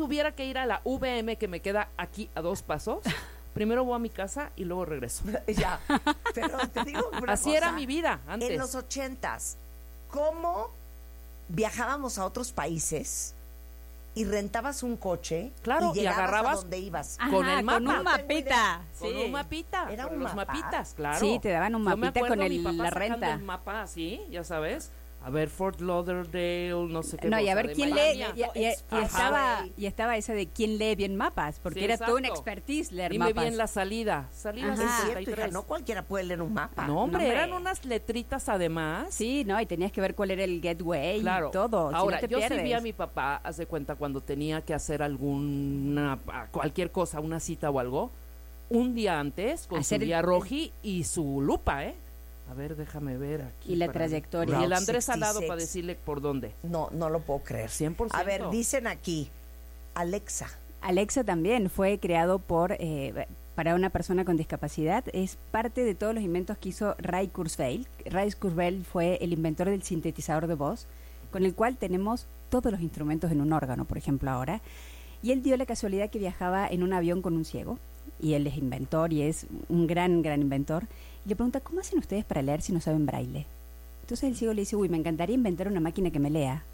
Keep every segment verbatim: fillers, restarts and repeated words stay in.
tuviera que ir a la V M que me queda aquí a dos pasos, primero voy a mi casa y luego regreso. Ya, pero te digo una Así cosa, era mi vida antes. En los ochentas, ¿cómo viajábamos a otros países y rentabas un coche Claro, y llegabas y agarrabas a donde ibas? Ajá, con el mapa. con un mapita. Con Sí. un mapita. ¿Era con un los mapa? mapitas, claro. Sí, te daban un Yo me mapita acuerdo con mi el- papá la sacando renta. el mapa así, ya sabes. A ver, Fort Lauderdale, no sé qué. No, y a cosa ver de quién lee, Miami. y, y- y Ajá. estaba, y estaba esa de quién lee bien mapas, porque Sí, era toda una exacto. expertise leer Dime mapas. bien la salida. Salida Ajá. Es sesenta cierto, y hija, tres. no cualquiera puede leer un mapa. No, hombre, No, hombre. eran unas letritas además. Sí, no, y tenías que ver cuál era el gateway Claro. y todo. si Ahora, no te yo sí pierdes. vi a mi papá, hace cuenta, cuando tenía que hacer alguna, a- cualquier cosa, una cita o algo, un día antes, con Hacer su el- guía roji y su lupa, ¿eh? A ver, déjame ver aquí. Y la para- trayectoria. Y el Route Andrés al lado sesenta y seis. para decirle por dónde. No, no lo puedo creer. cien por ciento. A ver, dicen aquí, Alexa. Alexa también fue creado por eh, para una persona con discapacidad. Es parte de todos los inventos que hizo Ray Kurzweil. Ray Kurzweil fue el inventor del sintetizador de voz, con el cual tenemos todos los instrumentos en un órgano, por ejemplo, ahora. Y él dio la casualidad que viajaba en un avión con un ciego, y él es inventor y es un gran, gran inventor. Y le pregunta, ¿cómo hacen ustedes para leer si no saben braille? Entonces el ciego le dice, uy, me encantaría inventar una máquina que me lea.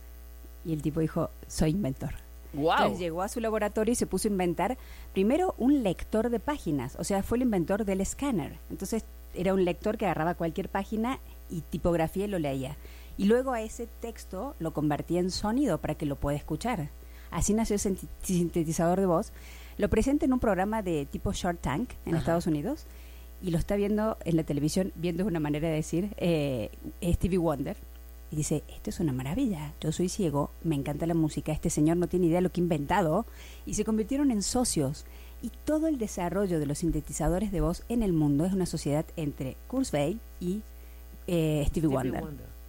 Y el tipo dijo, soy inventor. ¡Wow! Entonces llegó a su laboratorio y se puso a inventar primero un lector de páginas, o sea, fue el inventor del escáner. Entonces era un lector que agarraba cualquier página y tipografía y lo leía. Y luego a ese texto lo convertía en sonido para que lo pueda escuchar. Así nació el sinti- sintetizador de voz. Lo presenta en un programa de tipo Shark Tank en Ajá. Estados Unidos y lo está viendo en la televisión, viendo es una manera de decir, eh, Stevie Wonder. Y dice, esto es una maravilla, yo soy ciego, me encanta la música, este señor no tiene idea de lo que ha inventado. Y se convirtieron en socios. Y todo el desarrollo de los sintetizadores de voz en el mundo es una sociedad entre Kurzweil y eh, Stevie, Wonder.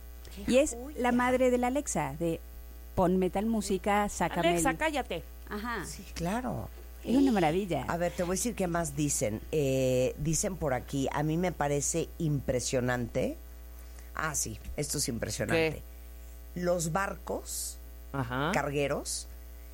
Y es joya. la madre de la Alexa, de ponme tal música, sácame Alexa, el... cállate. Ajá, Sí, claro. es una maravilla. A ver, te voy a decir qué más dicen. Eh, dicen por aquí, a mí me parece impresionante. Ah, sí, esto es impresionante. Los barcos Ajá. cargueros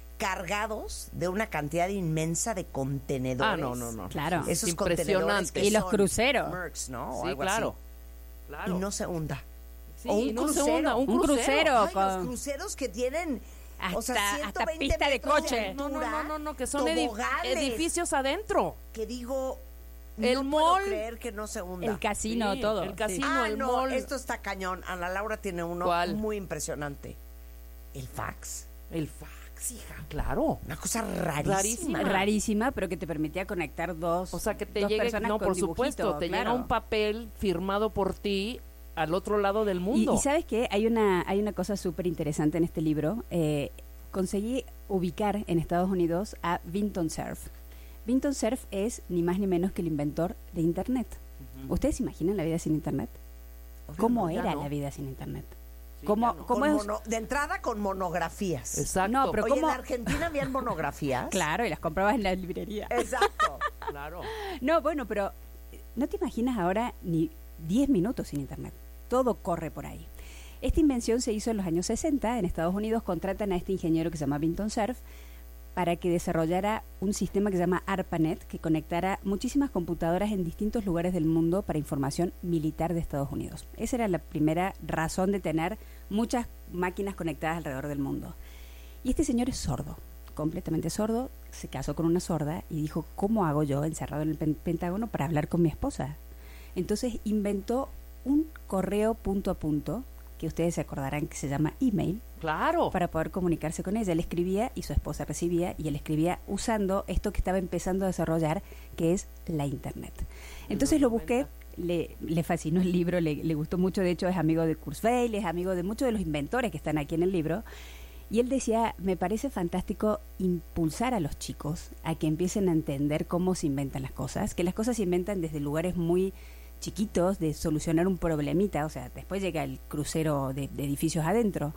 cargados de una cantidad inmensa de contenedores. Ah, no, no, no. Claro. Esos Es contenedores impresionante. que Y los son cruceros. Mercs, ¿no? O Sí, algo claro. así. Claro. Y no se hunda. Sí, o un no se crucero. hunda, un Un crucero. crucero. Ay, los con- cruceros que tienen Hasta, o sea, hasta ciento veinte pista de metros coche. No, no, altura, no, no, no, que son edi- toboganes. edificios adentro. Que digo, El no mall. puedo creer que no se hunda. El casino, Sí, todo. el sí. casino. Ah, el no, mall. esto está cañón. Ana Laura tiene uno ¿Cuál? muy impresionante. El fax. El fax, hija. Claro. Una cosa rarísima. Rarísima. Rarísima, pero que te permitía conectar dos O sea, que te dos llegue, personas no, con por dibujito, supuesto, te claro. llega un papel firmado por ti al otro lado del mundo. Y, y sabes qué, hay una hay una cosa súper interesante en este libro. Eh, conseguí ubicar en Estados Unidos a Vinton Cerf. Vinton Cerf es ni más ni menos que el inventor de Internet. Ujú. ¿Ustedes se imaginan la vida sin Internet? Obvio, ¿Cómo no, ya era no. la vida sin Internet? Sí, ¿Cómo, ya no. cómo Con es? mono- de entrada con monografías. Exacto. No, pero Oye, ¿cómo? en Argentina habían monografías. Claro, y las comprabas en la librería. Exacto. Claro. No, bueno, pero eh, no te imaginas ahora ni diez minutos sin Internet. Todo corre por ahí. Esta invención se hizo en los años sesenta. En Estados Unidos contratan a este ingeniero que se llama Vinton Cerf para que desarrollara un sistema que se llama ARPANET, que conectara muchísimas computadoras en distintos lugares del mundo para información militar de Estados Unidos. Esa era la primera razón de tener muchas máquinas conectadas alrededor del mundo. Y este señor es sordo, completamente sordo, se casó con una sorda y dijo, ¿cómo hago yo encerrado en el pen- Pentágono para hablar con mi esposa? Entonces inventó un correo punto a punto, que ustedes se acordarán que se llama email, Claro. para poder comunicarse con ella. Él escribía y su esposa recibía, y él escribía usando esto que estaba empezando a desarrollar, que es la Internet. Entonces lo busqué, le, le fascinó el libro, le, le gustó mucho, de hecho es amigo de Kurzweil, es amigo de muchos de los inventores que están aquí en el libro, y él decía, me parece fantástico impulsar a los chicos a que empiecen a entender cómo se inventan las cosas, que las cosas se inventan desde lugares muy chiquitos, de solucionar un problemita, o sea, después llega el crucero de, de edificios adentro,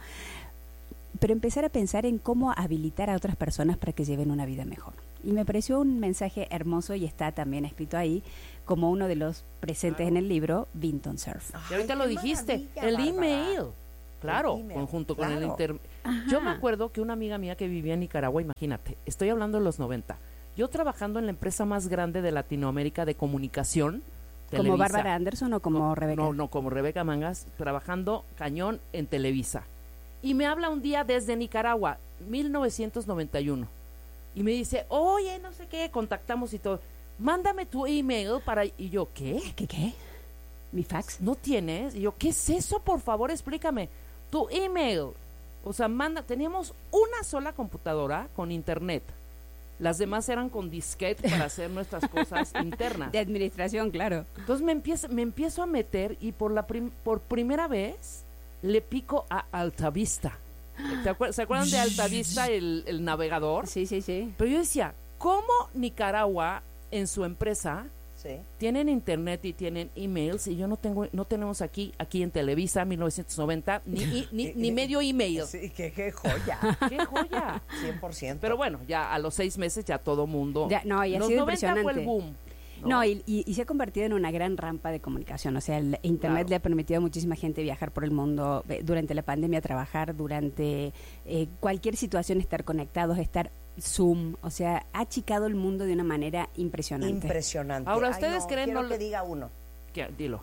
pero empezar a pensar en cómo habilitar a otras personas para que lleven una vida mejor. Y me pareció un mensaje hermoso y está también escrito ahí como uno de los presentes Claro. en el libro, Vinton Cerf. Y ahorita Ay, lo qué dijiste, maravilla, el Bárbara. email. Claro, email, con- junto con el claro. inter... Ajá. Yo me acuerdo que una amiga mía que vivía en Nicaragua, imagínate, estoy hablando de los noventa, yo trabajando en la empresa más grande de Latinoamérica de comunicación, ¿Como Televisa. Bárbara Anderson o como no, Rebeca? No, no, como Rebeca Mangas, trabajando cañón en Televisa. Y me habla un día desde Nicaragua, mil novecientos noventa y uno, y me dice, oye, no sé qué, contactamos y todo, mándame tu email para... Y yo, ¿qué? ¿Qué qué? ¿Mi fax? ¿No tienes? Y yo, ¿qué es eso? Por favor, explícame. Tu email. O sea, manda, teníamos una sola computadora con internet. Las demás eran con disquete para hacer nuestras cosas internas. De administración, claro. Entonces me empiezo, me empiezo a meter y por la prim- por primera vez le pico a Altavista. ¿Te acuer- ¿Se acuerdan de Altavista, el, el navegador? Sí, sí, sí. Pero yo decía, ¿cómo Nicaragua en su empresa Sí. tienen internet y tienen emails y yo no tengo, no tenemos aquí, aquí en Televisa mil novecientos noventa ni, i- ni, ni medio email? Sí, qué, qué joya. ¡Qué joya! cien por ciento. Pero bueno, ya a los seis meses ya todo mundo. Ya, no, y ha los sido noventa fue el impresionante. boom. No, y, y- y se ha convertido en una gran rampa de comunicación. O sea, el Internet Claro. le ha permitido a muchísima gente viajar por el mundo, eh, durante la pandemia trabajar, durante eh, cualquier situación estar conectados, estar Zoom. O sea, ha achicado el mundo de una manera impresionante. Impresionante. Ahora, Ay, ¿ustedes no, creen quiero no que le- diga uno. ¿Qué? Dilo.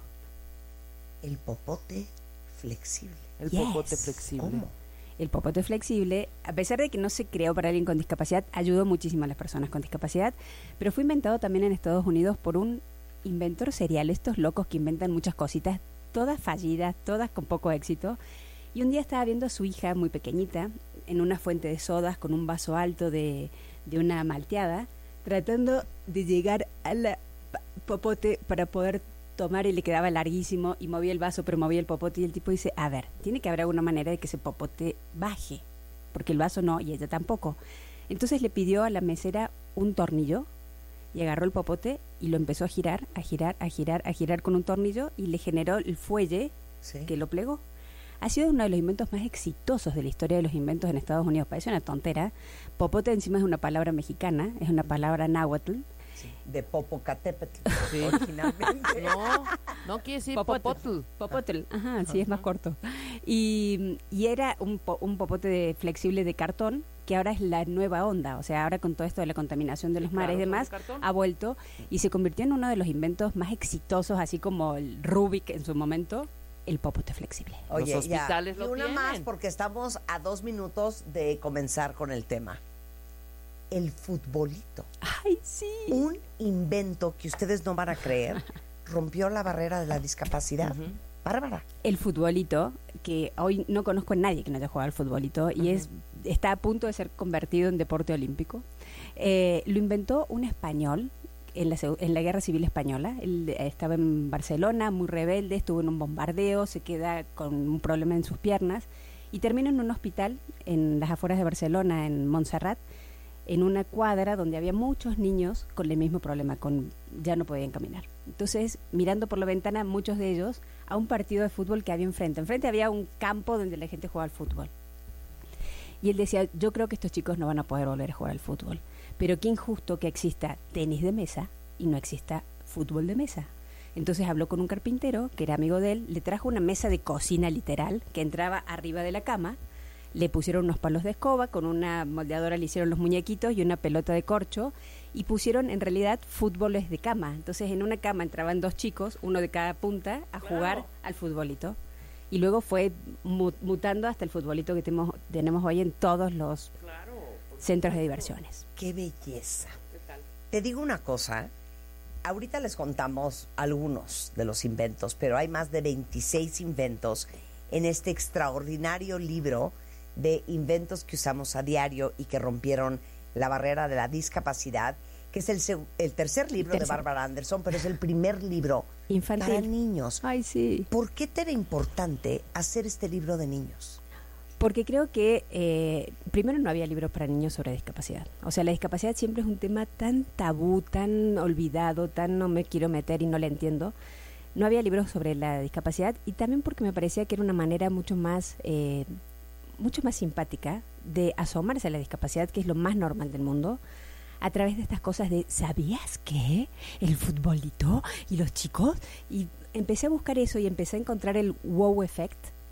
El popote flexible. El Yes. popote flexible. ¿Cómo? El popote flexible, a pesar de que no se creó para alguien con discapacidad, ayudó muchísimo a las personas con discapacidad, pero fue inventado también en Estados Unidos por un inventor serial, estos locos que inventan muchas cositas, todas fallidas, todas con poco éxito. Y un día estaba viendo a su hija muy pequeñita en una fuente de sodas con un vaso alto de, de una malteada, tratando de llegar a la pa- popote para poder tomar, y le quedaba larguísimo y movía el vaso pero movía el popote y el tipo dice, a ver, tiene que haber alguna manera de que ese popote baje, porque el vaso no y ella tampoco. Entonces le pidió a la mesera un tornillo y agarró el popote y lo empezó a girar, a girar, a girar, a girar con un tornillo y le generó el fuelle Sí. que lo plegó. Ha sido uno de los inventos más exitosos de la historia de los inventos en Estados Unidos. Parece una tontera. Popote encima es una palabra mexicana, es una palabra náhuatl. Sí. De Popocatépetl, Sí. originalmente. No, no quiere decir popotl. Popotl, ajá, sí, es más corto. Y, y era un, po- un popote de- flexible de cartón, que ahora es la nueva onda. O sea, ahora con todo esto de la contaminación de los mares y Claro, demás, son de cartón. ha vuelto y se convirtió en uno de los inventos más exitosos, así como el Rubik en su momento, el popote flexible. Oye, Los hospitales ya. lo Y una tienen. más porque estamos a dos minutos de comenzar con el tema. El futbolito. ¡Ay, sí! Un invento que ustedes no van a creer rompió la barrera de la discapacidad. Ujú. Bárbara. El futbolito, que hoy no conozco a nadie que no haya jugado al futbolito, y es está a punto de ser convertido en deporte olímpico. Eh, lo inventó un español en la, seg- en la Guerra Civil Española. Él eh, estaba en Barcelona, muy rebelde, estuvo en un bombardeo, se queda con un problema en sus piernas y termina en un hospital en las afueras de Barcelona, en Montserrat, en una cuadra donde había muchos niños con el mismo problema, con ya no podían caminar. Entonces, mirando por la ventana, muchos de ellos a un partido de fútbol que había enfrente. Enfrente había un campo donde la gente jugaba al fútbol. Y él decía, yo creo que estos chicos no van a poder volver a jugar al fútbol. Pero qué injusto que exista tenis de mesa y no exista fútbol de mesa. Entonces habló con un carpintero, que era amigo de él, le trajo una mesa de cocina literal, que entraba arriba de la cama, le pusieron unos palos de escoba, con una moldeadora le hicieron los muñequitos y una pelota de corcho, y pusieron en realidad fútboles de cama. Entonces en una cama entraban dos chicos, uno de cada punta, a jugar Claro. al futbolito. Y luego fue mu- mutando hasta el futbolito que tenemos, tenemos hoy en todos los Claro. por centros de supuesto. diversiones. Qué belleza. ¿Qué tal? Te digo una cosa. Ahorita les contamos algunos de los inventos, pero hay más de veintiséis inventos en este extraordinario libro de inventos que usamos a diario y que rompieron la barrera de la discapacidad, que es el, seg- el tercer libro de Tercer. Bárbara Anderson, pero es el primer libro Infantil. para niños. Ay, sí. ¿Por qué te era importante hacer este libro de niños? Porque creo que eh, primero no había libros para niños sobre discapacidad. O sea, la discapacidad siempre es un tema tan tabú, tan olvidado, tan no me quiero meter y no le entiendo. No había libros sobre la discapacidad y también porque me parecía que era una manera mucho más, eh, mucho más simpática de asomarse a la discapacidad, que es lo más normal del mundo, a través de estas cosas de ¿sabías qué? El futbolito y los chicos. Y empecé a buscar eso y empecé a encontrar el wow effect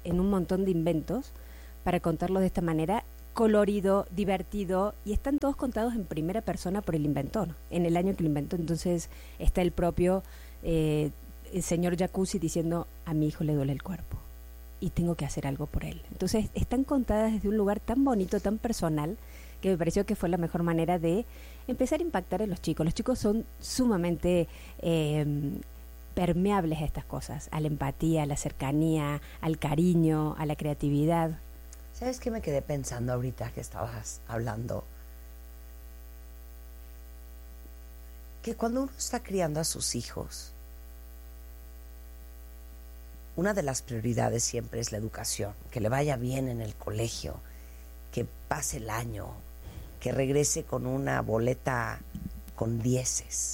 en un montón de inventos para contarlo de esta manera, colorido, divertido, y están todos contados en primera persona por el inventor, en el año que lo inventó. Entonces está el propio eh, el señor Jacuzzi diciendo, a mi hijo le duele el cuerpo y tengo que hacer algo por él. Entonces están contadas desde un lugar tan bonito, tan personal, que me pareció que fue la mejor manera de empezar a impactar a los chicos. Los chicos son sumamente eh, permeables a estas cosas, a la empatía, a la cercanía, al cariño, a la creatividad. ¿Sabes qué me quedé pensando ahorita que estabas hablando? Que cuando uno está criando a sus hijos, una de las prioridades siempre es la educación, que le vaya bien en el colegio, que pase el año, que regrese con una boleta con dieces.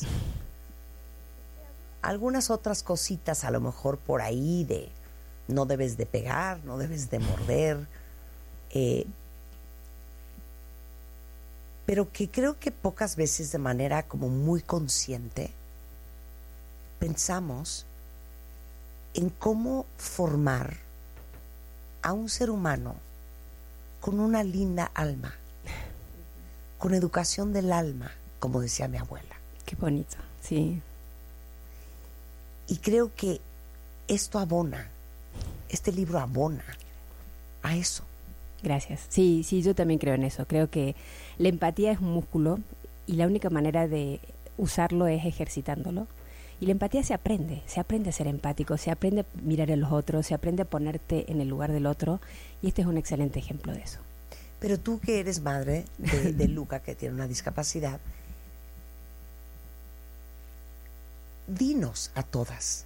Algunas otras cositas a lo mejor por ahí de no debes de pegar, no debes de morder, eh, pero que creo que pocas veces de manera como muy consciente pensamos en cómo formar a un ser humano con una linda alma, con educación del alma, como decía mi abuela. Qué bonito, sí. Y creo que esto abona, este libro abona a eso. Gracias. Sí, sí, yo también creo en eso. Creo que la empatía es un músculo y la única manera de usarlo es ejercitándolo. Y la empatía se aprende, se aprende a ser empático, se aprende a mirar a los otros, se aprende a ponerte en el lugar del otro, y este es un excelente ejemplo de eso. Pero tú que eres madre de, de Luca, que tiene una discapacidad, dinos a todas,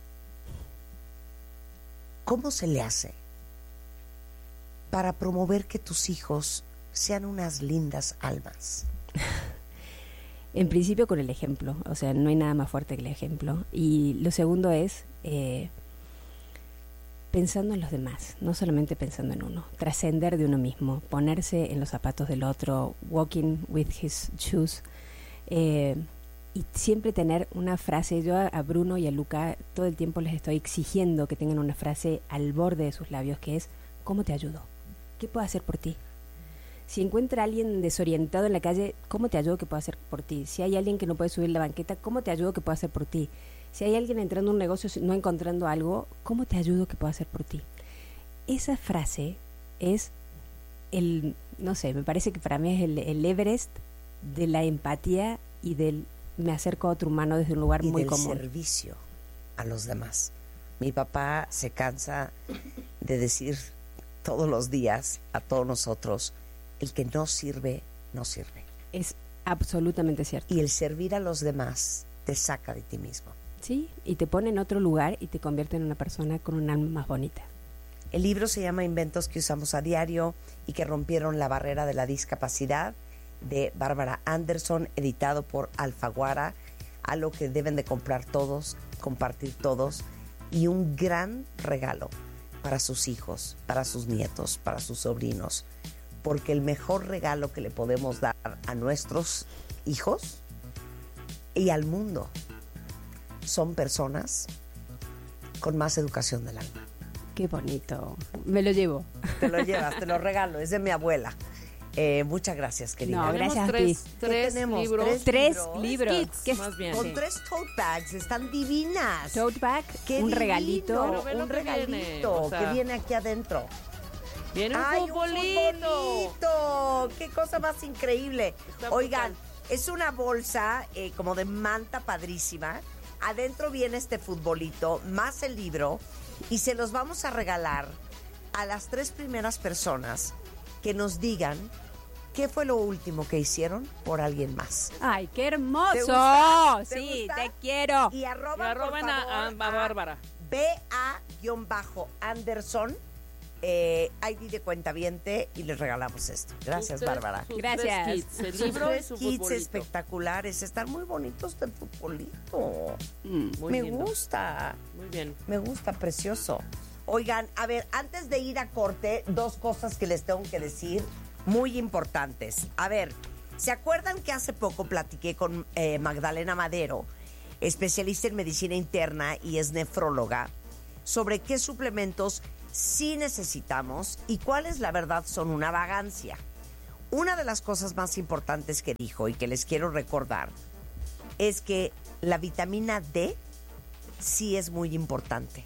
¿cómo se le hace para promover que tus hijos sean unas lindas almas? En principio con el ejemplo, o sea, no hay nada más fuerte que el ejemplo. Y lo segundo es eh, pensando en los demás, no solamente pensando en uno, trascender de uno mismo, ponerse en los zapatos del otro, walking with his shoes, eh, y siempre tener una frase. Yo a, a Bruno y a Luca todo el tiempo les estoy exigiendo que tengan una frase al borde de sus labios, que es, ¿cómo te ayudo? ¿Qué puedo hacer por ti? Si encuentra a alguien desorientado en la calle, ¿cómo te ayudo que puedo hacer por ti? Si hay alguien que no puede subir la banqueta, ¿cómo te ayudo que puedo hacer por ti? Si hay alguien entrando a un negocio no encontrando algo, ¿cómo te ayudo que puedo hacer por ti? Esa frase es el, no sé, me parece que para mí es el, el Everest de la empatía y del me acerco a otro humano desde un lugar y muy del común. Servicio a los demás. Mi papá se cansa de decir todos los días a todos nosotros, el que no sirve, no sirve. Es absolutamente cierto. Y el servir a los demás te saca de ti mismo. Sí, y te pone en otro lugar y te convierte en una persona con un alma más bonita. El libro se llama Inventos que usamos a diario y que rompieron la barrera de la discapacidad, de Bárbara Anderson, editado por Alfaguara, algo que deben de comprar todos, compartir todos, y un gran regalo para sus hijos, para sus nietos, para sus sobrinos, porque el mejor regalo que le podemos dar a nuestros hijos y al mundo son personas con más educación del alma. Qué bonito. Me lo llevo. Te lo llevas, te lo regalo, es de mi abuela. Eh, muchas gracias, querida. No, gracias a tres, ti. tres tenemos? libros. ¿Tres Tres libros? libros. Kits, ¿Qué- más bien. Con Sí. tres tote bags, están divinas. Tote bag, Qué un divino, regalito. Pero ve lo un que viene, regalito o sea, que viene aquí adentro. Viene un ¡Ay, futbolito. un futbolito! ¡Qué cosa más increíble! Está Oigan, brutal. es una bolsa eh, como de manta padrísima. Adentro viene este futbolito, más el libro, y se los vamos a regalar a las tres primeras personas que nos digan qué fue lo último que hicieron por alguien más. Ay, qué ¿Te hermoso. gusta? ¿Te Sí, gusta? te quiero. Y arroba, Y arroben por a- favor, a- a Bárbara. B A-Anderson, eh, I D de cuentaviente, y les regalamos esto. Gracias, Sus tres- Bárbara. sus Gracias. tres kits, el Sus libro y tres su kits futbolito. espectaculares. Están muy bonitos del futbolito. Mm. Muy Me lindo. gusta. Muy bien. Me gusta, precioso. Oigan, a ver, antes de ir a corte, dos cosas que les tengo que decir muy importantes. A ver, ¿se acuerdan que hace poco platiqué con eh, Magdalena Madero, especialista en medicina interna y es nefróloga, sobre qué suplementos sí necesitamos y cuáles la verdad son una vagancia. Una de las cosas más importantes que dijo y que les quiero recordar es que la vitamina D sí es muy importante,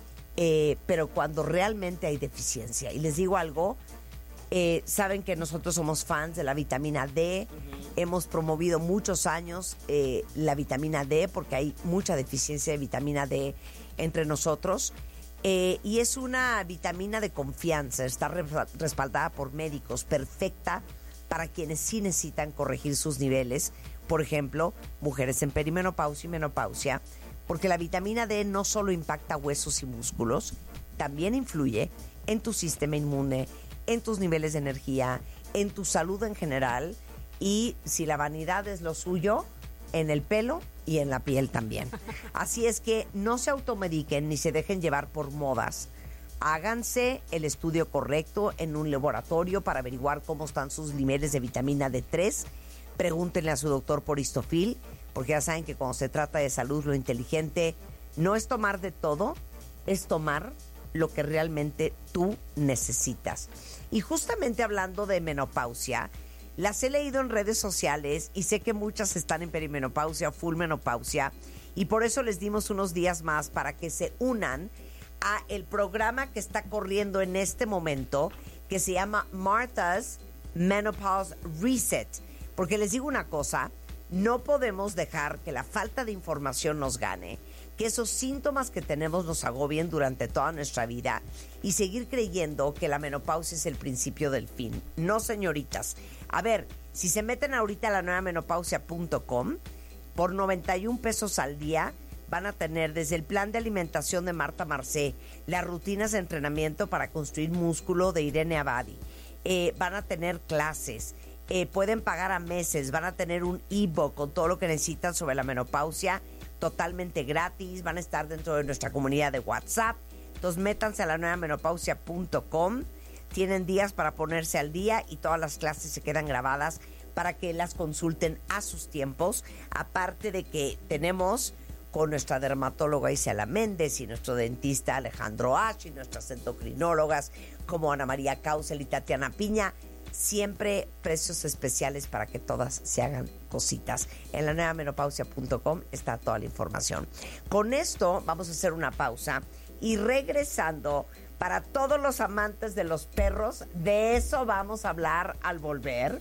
eh, pero cuando realmente hay deficiencia. Y les digo algo, eh, saben que nosotros somos fans de la vitamina D, uh-huh. Hemos promovido muchos años eh, la vitamina D porque hay mucha deficiencia de vitamina D entre nosotros. Eh, y es una vitamina de confianza, está re- respaldada por médicos, perfecta para quienes sí necesitan corregir sus niveles. Por ejemplo, mujeres en perimenopausia y menopausia, porque la vitamina D no solo impacta huesos y músculos, también influye en tu sistema inmune, en tus niveles de energía, en tu salud en general, y si la vanidad es lo suyo, en el pelo y en la piel también. Así es que no se automediquen ni se dejen llevar por modas. Háganse el estudio correcto en un laboratorio para averiguar cómo están sus niveles de vitamina D tres. Pregúntenle a su doctor por histofil, porque ya saben que cuando se trata de salud, lo inteligente no es tomar de todo, es tomar lo que realmente tú necesitas. Y justamente hablando de menopausia, las he leído en redes sociales y sé que muchas están en perimenopausia, full menopausia, y por eso les dimos unos días más para que se unan a el programa que está corriendo en este momento, que se llama Martha's Menopause Reset. Porque les digo una cosa, no podemos dejar que la falta de información nos gane, que esos síntomas que tenemos nos agobien durante toda nuestra vida y seguir creyendo que la menopausia es el principio del fin. No, señoritas. A ver, si se meten ahorita a la nueva menopausia punto com, por noventa y un pesos al día van a tener desde el plan de alimentación de Marta Marcé, las rutinas de entrenamiento para construir músculo de Irene Abadi, eh, van a tener clases, eh, pueden pagar a meses, van a tener un ebook con todo lo que necesitan sobre la menopausia, totalmente gratis, van a estar dentro de nuestra comunidad de WhatsApp. Entonces métanse a la nueva menopausia punto com, tienen días para ponerse al día y todas las clases se quedan grabadas para que las consulten a sus tiempos, aparte de que tenemos con nuestra dermatóloga Isela Méndez y nuestro dentista Alejandro Ash y nuestras endocrinólogas como Ana María Causel y Tatiana Piña, siempre precios especiales para que todas se hagan cositas. En la nueva menopausia punto com está toda la información. Con esto vamos a hacer una pausa y regresando, para todos los amantes de los perros, de eso vamos a hablar al volver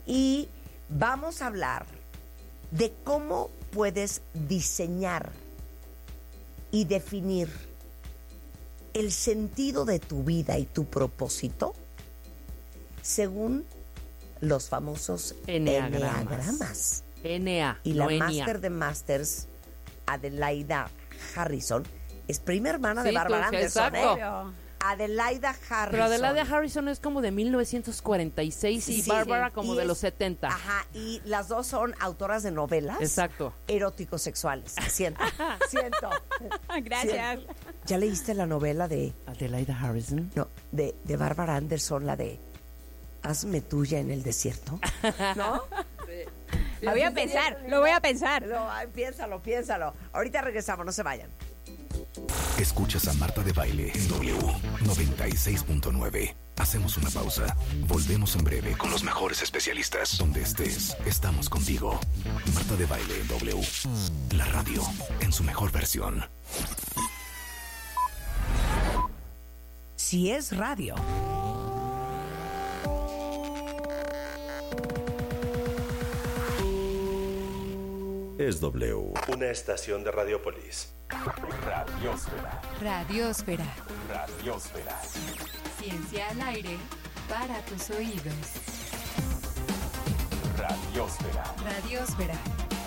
y vamos a hablar de cómo puedes diseñar y definir el sentido de tu vida y tu propósito según los famosos Enneagramas. enneagramas. N A, Y la no Enia. máster de masters, Adelaida Harrison, es prima hermana Sí, de Bárbara tú, Anderson, exacto. ¿eh? Adelaida Harrison. Pero Adelaida Harrison es como de mil novecientos cuarenta y seis y Sí, Bárbara sí. como Y de es- los setenta. Ajá, y las dos son autoras de novelas. Exacto. Eróticos sexuales. Siento. Siento. Gracias. Siento. ¿Ya leíste la novela de, Adelaida Harrison. no, de, de Bárbara Anderson, la de Hazme tuya en el desierto? ¿No? Lo voy a pensar, lo voy a pensar. No, ay, piénsalo, piénsalo. Ahorita regresamos, no se vayan. Escuchas a Marta de Baile en W noventa y seis punto nueve. Hacemos una pausa. Volvemos en breve con los mejores especialistas. Donde estés, estamos contigo. Marta de Baile en W. La radio en su mejor versión. Si es radio. Es W. Una estación de Radiopolis. Radiósfera. Radiósfera. Radiósfera. Ciencia al aire para tus oídos. Radiósfera. Radiósfera.